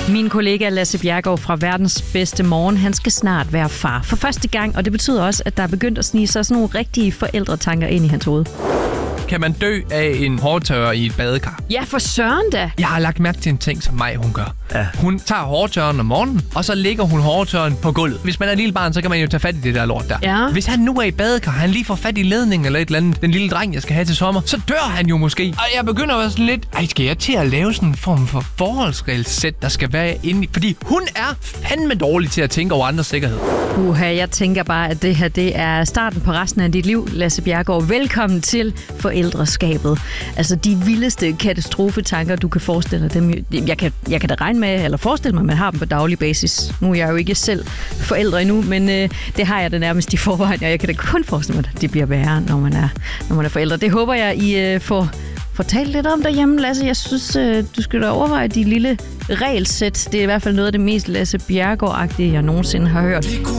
Min kollega Lasse Bjerregaard fra Verdens Bedste Morgen, han skal snart være far for første gang, og det betyder også, at der er begyndt at snige sig sådan nogle rigtige forældretanker ind i hans hoved. Kan man dø af en hårtørrer i et badekar? Ja, for søren da! Jeg har lagt mærke til en ting, som hun gør. Ja. Hun tager hårtørren om morgenen, og så lægger hun hårtørren på gulvet. Hvis man er et lille barn, så kan man jo tage fat i det der lort der. Ja. Hvis han nu er i badekar, han lige får fat i ledningen eller et eller andet, den lille dreng, jeg skal have til sommer, så dør han jo måske. Og jeg begynder at være sådan lidt, skal jeg til at lave sådan en form for forholdsregelsæt, der skal være inde i? Fordi hun er fandme dårlig til at tænke over andres sikkerhed. Jeg tænker bare, at det her, det er starten på resten af dit liv, Lasse Bjerregaard. Velkommen til forældreskabet. Altså de vildeste katastrofetanker, du kan forestille dig dem. Jeg kan da regne med, eller forestille mig, at man har dem på daglig basis. Nu er jeg jo ikke selv forældre endnu, men det har jeg da nærmest i forvejen, og jeg kan da kun forestille mig, at det bliver værre, når man er forældre. Det håber jeg, I får talt lidt om derhjemme, Lasse. Jeg synes, du skal da overveje de lille regelsæt. Det er i hvert fald noget af det mest Lasse Bjerregaard-agtige, jeg nogensinde har hørt.